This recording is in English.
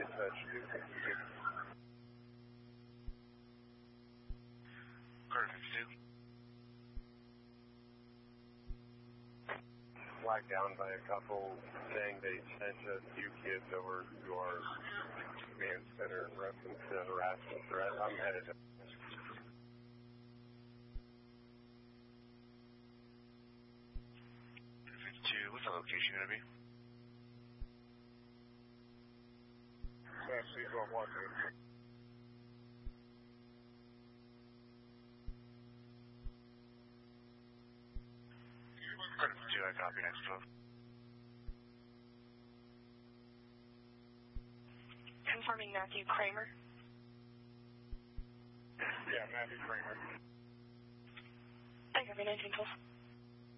That should be 52. Carter 52. Flagged down by a couple saying they sent a few kids over your command center in reference to harassment threat. I'm headed to 52. What's the location going to be? Actually, well, Washington. Carter 52, I copy. Next 12. Confirming Matthew Kramer. Yeah, Matthew Kramer. I copy 1912.